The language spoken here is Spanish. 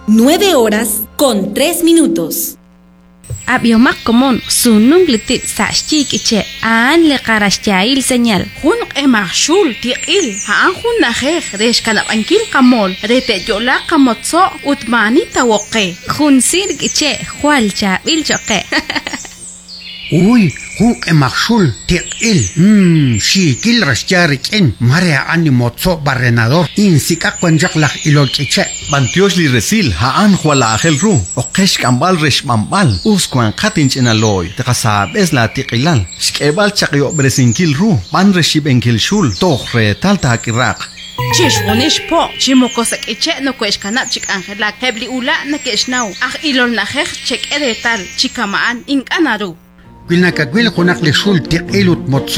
9 horas con 3 minutos. Abiomak komon sunung litit sa chikiche an le qarashchail señal. Hun emashul tiqil haan hun najej resh kanabankil kamol rete yola kamotso utmani tawoqe. Hun sirkiche hual chabil choque. Uy, hun emakshul tiqil. Shikil rashcharikin. Marea animotso barrenador. Insika kwanjaklaj ilolkiche. Bantiosh li resil haan huala agel ru. Okesh kambal resh mambal. Uskwan katinch enaloy. Tekasab es la tiqilal. Shkebal chakyo bresinkil ru. Ban reshibenkil shul. Tohre talta hakirak. Chishwonish po chimokosak iche no kweshkanap chik angela hebli ula na keshnau. Ilol najej chek edetal chikamaan inkanaru. Quilnacaquil hunac le shul tiqilut motso